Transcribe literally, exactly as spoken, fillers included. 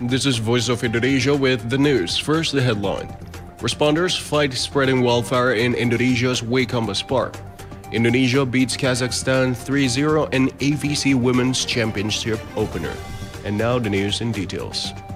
This is Voice of Indonesia with the news. First, the headline. Responders fight spreading wildfire in Indonesia's Waikambas Park. Indonesia beats Kazakhstan three zero in A V C Women's Championship opener. And now the news in details.